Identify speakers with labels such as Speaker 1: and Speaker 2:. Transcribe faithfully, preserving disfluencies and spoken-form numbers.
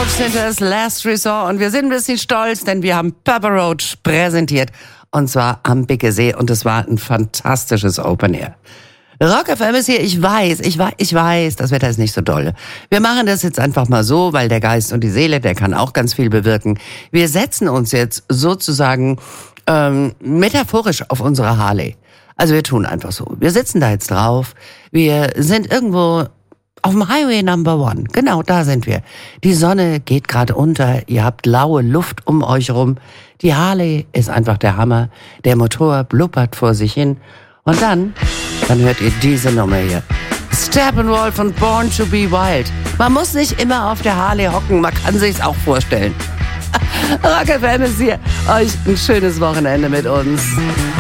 Speaker 1: Centers Last Resort und wir sind ein bisschen stolz, denn wir haben Papa Roach präsentiert und zwar am Bickersee und es war ein fantastisches Open Air. Rock F M ist hier, ich weiß, ich weiß, ich weiß, das Wetter ist nicht so doll. Wir machen das jetzt einfach mal so, weil der Geist und die Seele, der kann auch ganz viel bewirken. Wir setzen uns jetzt sozusagen ähm, metaphorisch auf unsere Harley. Also wir tun einfach so. Wir sitzen da jetzt drauf, wir sind irgendwo auf dem Highway Number One, genau, da sind wir. Die Sonne geht gerade unter, ihr habt laue Luft um euch rum. Die Harley ist einfach der Hammer, der Motor blubbert vor sich hin. Und dann, dann hört ihr diese Nummer hier. Steppenwolf und Born to be Wild. Man muss nicht immer auf der Harley hocken, man kann sich's auch vorstellen. Rock F M ist hier, euch ein schönes Wochenende mit uns.